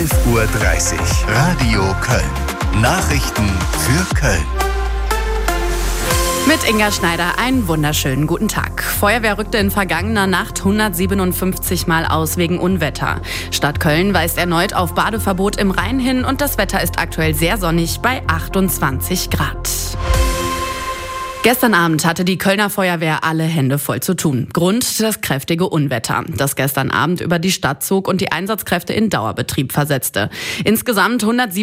11:30 Uhr. Radio Köln. Nachrichten für Köln. Mit Inga Schneider einen wunderschönen guten Tag. Feuerwehr rückte in vergangener Nacht 157 Mal aus wegen Unwetter. Stadt Köln weist erneut auf Badeverbot im Rhein hin und das Wetter ist aktuell sehr sonnig bei 28 Grad. Gestern Abend hatte die Kölner Feuerwehr alle Hände voll zu tun. Grund das kräftige Unwetter, das gestern Abend über die Stadt zog und die Einsatzkräfte in Dauerbetrieb versetzte. Insgesamt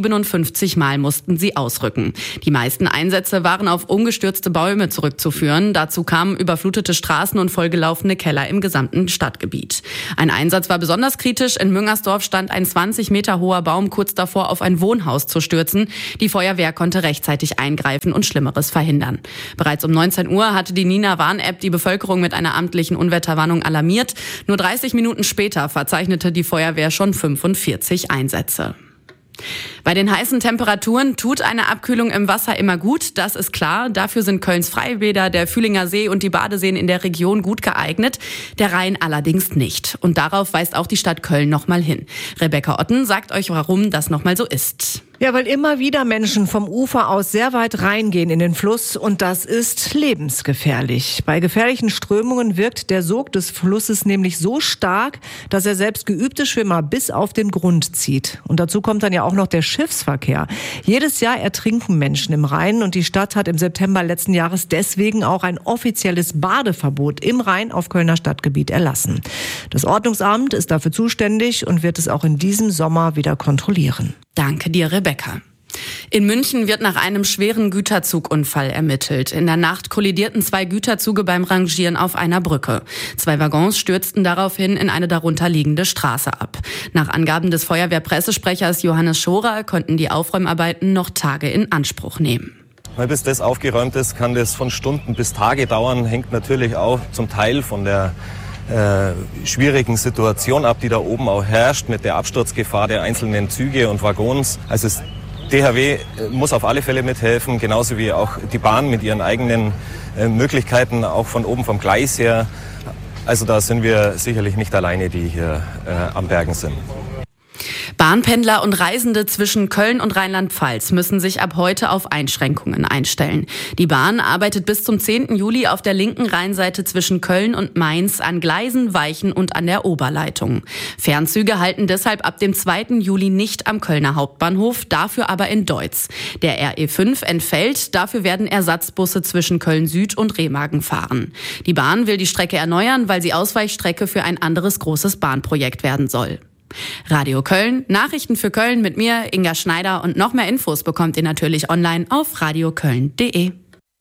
157 Mal mussten sie ausrücken. Die meisten Einsätze waren auf umgestürzte Bäume zurückzuführen. Dazu kamen überflutete Straßen und vollgelaufene Keller im gesamten Stadtgebiet. Ein Einsatz war besonders kritisch. In Müngersdorf stand ein 20 Meter hoher Baum kurz davor, auf ein Wohnhaus zu stürzen. Die Feuerwehr konnte rechtzeitig eingreifen und Schlimmeres verhindern. Bereits um 19 Uhr hatte die Nina-Warn-App die Bevölkerung mit einer amtlichen Unwetterwarnung alarmiert. Nur 30 Minuten später verzeichnete die Feuerwehr schon 45 Einsätze. Bei den heißen Temperaturen tut eine Abkühlung im Wasser immer gut, das ist klar. Dafür sind Kölns Freibäder, der Fühlinger See und die Badeseen in der Region gut geeignet, der Rhein allerdings nicht. Und darauf weist auch die Stadt Köln nochmal hin. Rebecca Otten sagt euch, warum das nochmal so ist. Ja, weil immer wieder Menschen vom Ufer aus sehr weit reingehen in den Fluss und das ist lebensgefährlich. Bei gefährlichen Strömungen wirkt der Sog des Flusses nämlich so stark, dass er selbst geübte Schwimmer bis auf den Grund zieht. Und dazu kommt dann ja auch noch der Schiffsverkehr. Jedes Jahr ertrinken Menschen im Rhein und die Stadt hat im September letzten Jahres deswegen auch ein offizielles Badeverbot im Rhein auf Kölner Stadtgebiet erlassen. Das Ordnungsamt ist dafür zuständig und wird es auch in diesem Sommer wieder kontrollieren. Danke dir, Rebecca. In München wird nach einem schweren Güterzugunfall ermittelt. In der Nacht kollidierten 2 Güterzüge beim Rangieren auf einer Brücke. 2 Waggons stürzten daraufhin in eine darunter liegende Straße ab. Nach Angaben des Feuerwehrpressesprechers Johannes Schorer konnten die Aufräumarbeiten noch Tage in Anspruch nehmen. Weil bis das aufgeräumt ist, kann das von Stunden bis Tage dauern. Hängt natürlich auch zum Teil von der schwierigen Situation ab, die da oben auch herrscht mit der Absturzgefahr der einzelnen Züge und Waggons. Also das DHW muss auf alle Fälle mithelfen, genauso wie auch die Bahn mit ihren eigenen Möglichkeiten, auch von oben vom Gleis her. Also da sind wir sicherlich nicht alleine, die hier am Bergen sind. Bahnpendler und Reisende zwischen Köln und Rheinland-Pfalz müssen sich ab heute auf Einschränkungen einstellen. Die Bahn arbeitet bis zum 10. Juli auf der linken Rheinseite zwischen Köln und Mainz an Gleisen, Weichen und an der Oberleitung. Fernzüge halten deshalb ab dem 2. Juli nicht am Kölner Hauptbahnhof, dafür aber in Deutz. Der RE5 entfällt, dafür werden Ersatzbusse zwischen Köln Süd und Remagen fahren. Die Bahn will die Strecke erneuern, weil sie Ausweichstrecke für ein anderes großes Bahnprojekt werden soll. Radio Köln, Nachrichten für Köln mit mir, Inga Schneider, und noch mehr Infos bekommt ihr natürlich online auf radioköln.de.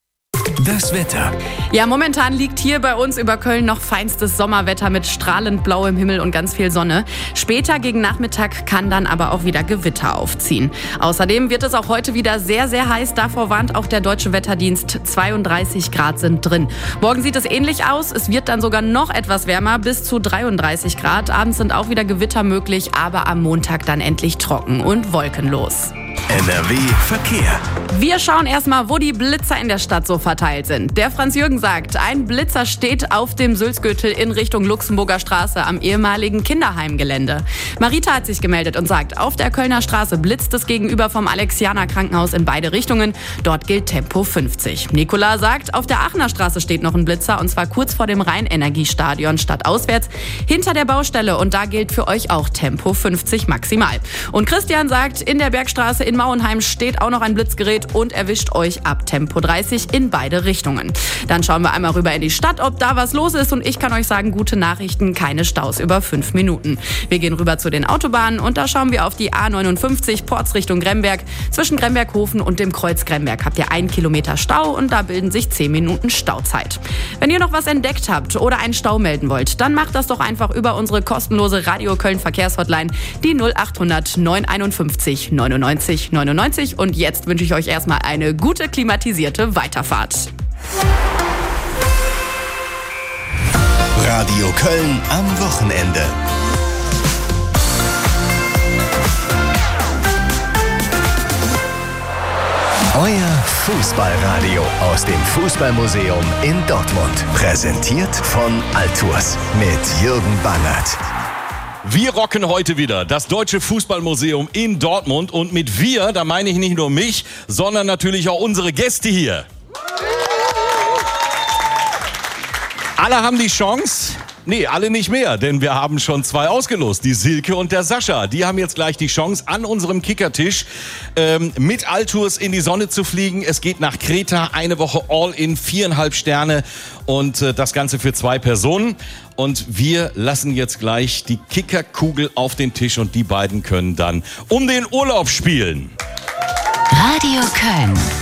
Das Wetter. Ja, momentan liegt hier bei uns über Köln noch feinstes Sommerwetter mit strahlend blauem Himmel und ganz viel Sonne. Später gegen Nachmittag kann dann aber auch wieder Gewitter aufziehen. Außerdem wird es auch heute wieder sehr, sehr heiß. Davor warnt auch der Deutsche Wetterdienst. 32 Grad sind drin. Morgen sieht es ähnlich aus. Es wird dann sogar noch etwas wärmer, bis zu 33 Grad. Abends sind auch wieder Gewitter möglich, aber am Montag dann endlich trocken und wolkenlos. NRW Verkehr. Wir schauen erstmal, wo die Blitzer in der Stadt so verteilt sind. Der Franz Jürgen sagt, ein Blitzer steht auf dem Sülzgürtel in Richtung Luxemburger Straße am ehemaligen Kinderheimgelände. Marita hat sich gemeldet und sagt, auf der Kölner Straße blitzt es gegenüber vom Alexianer Krankenhaus in beide Richtungen. Dort gilt Tempo 50. Nikola sagt, auf der Aachener Straße steht noch ein Blitzer und zwar kurz vor dem Rheinenergiestadion stadtauswärts hinter der Baustelle und da gilt für euch auch Tempo 50 maximal. Und Christian sagt, in der Bergstraße in Mauenheim steht auch noch ein Blitzgerät und erwischt euch ab Tempo 30 in beide Richtungen. Dann schauen wir einmal rüber in die Stadt, ob da was los ist und ich kann euch sagen, gute Nachrichten, keine Staus über 5 Minuten. Wir gehen rüber zu den Autobahnen und da schauen wir auf die A59 Porz Richtung Gremberg. Zwischen Gremberghofen und dem Kreuz Gremberg habt ihr 1 Kilometer Stau und da bilden sich 10 Minuten Stauzeit. Wenn ihr noch was entdeckt habt oder einen Stau melden wollt, dann macht das doch einfach über unsere kostenlose Radio Köln Verkehrshotline, die 0800 951 99 99 und jetzt wünsche ich euch erstmal eine gute klimatisierte Weiterfahrt. Radio Köln am Wochenende. Euer Fußballradio aus dem Fußballmuseum in Dortmund. Präsentiert von Altours mit Jürgen Bangert. Wir rocken heute wieder das Deutsche Fußballmuseum in Dortmund. Und mit wir, da meine ich nicht nur mich, sondern natürlich auch unsere Gäste hier. Alle haben die Chance. Nee, alle nicht mehr, denn wir haben schon 2 ausgelost, die Silke und der Sascha. Die haben jetzt gleich die Chance, an unserem Kickertisch mit Altours in die Sonne zu fliegen. Es geht nach Kreta, eine Woche All-in, 4,5 Sterne und das Ganze für 2 Personen. Und wir lassen jetzt gleich die Kickerkugel auf den Tisch und die beiden können dann um den Urlaub spielen. Radio Köln.